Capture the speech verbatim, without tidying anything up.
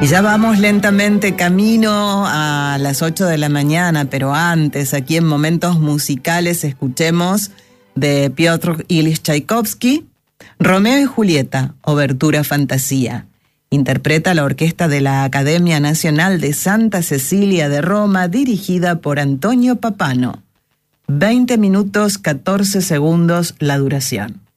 Y ya vamos lentamente camino a las ocho de la mañana, pero antes, aquí en Momentos Musicales, escuchemos de Piotr Ilyich Tchaikovsky, Romeo y Julieta, Obertura Fantasía. Interpreta la orquesta de la Academia Nacional de Santa Cecilia de Roma, dirigida por Antonio Papano. veinte minutos catorce segundos la duración.